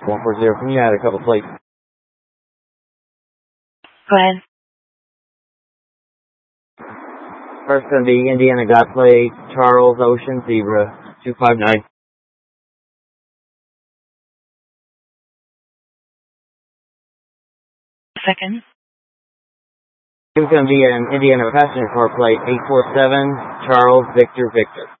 140, can you add a couple plates? Go ahead. First going to be Indiana Godplay, Charles Ocean Zebra, 259. Second. It's going to be an Indiana Passenger Car Plate, 847, Charles Victor Victor.